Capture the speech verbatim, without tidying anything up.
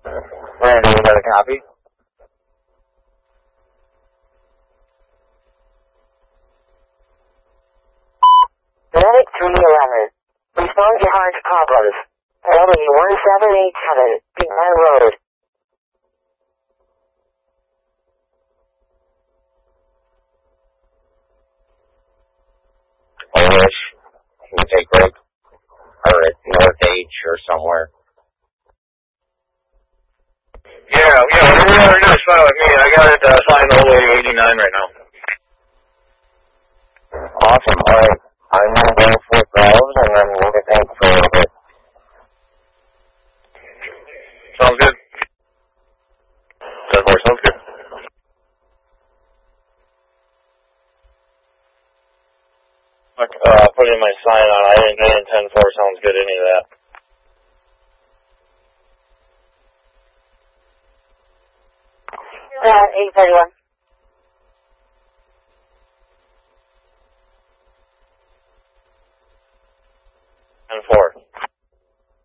Brandon, you got a copy? Medic three eleven. Respond to heart problems. W one seven eight seven, Big Man Road. English. You can take break. Or at North H or somewhere. Yeah, yeah, whatever you want to do is fine with me. I got it uh, signed all the way to eighty-nine right now. Awesome. All right. I'm going to go for gloves and then we'll get back for a little bit. Sounds good. That sounds good. Uh, put in my sign on. I didn't get in ten four. Sounds good, any of that. Uh, eight thirty-one. ten four.